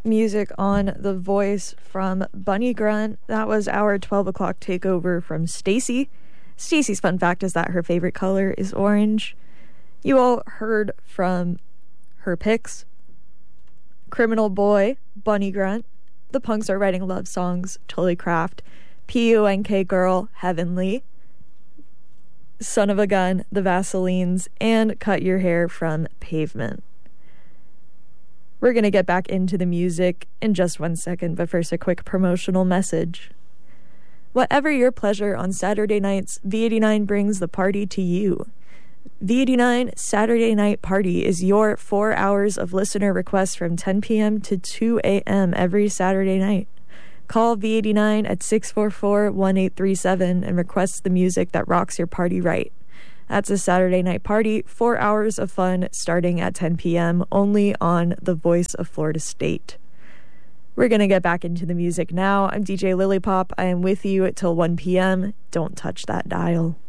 music on The Voice from Bunny Grunt. That was our 12 o'clock takeover from Stacy. Stacy's fun fact is that her favorite color is orange. You all heard from her picks: Criminal Boy, Bunny Grunt, The Punks Are Writing Love Songs, Tullycraft, PUNK Girl, Heavenly, Son of a Gun, The Vaselines, and Cut Your Hair from Pavement. We're going to get back into the music in just 1 second, but first a quick promotional message. Whatever your pleasure on Saturday nights, V89 brings the party to you. V89 Saturday Night Party is your 4 hours of listener requests from 10 p.m. to 2 a.m. every Saturday night. Call V89 at 644-1837 and request the music that rocks your party right. That's a Saturday night party, 4 hours of fun starting at 10 p.m. only on The Voice of Florida State. We're going to get back into the music now. I'm DJ Lilypop. I am with you till 1 p.m. Don't touch that dial.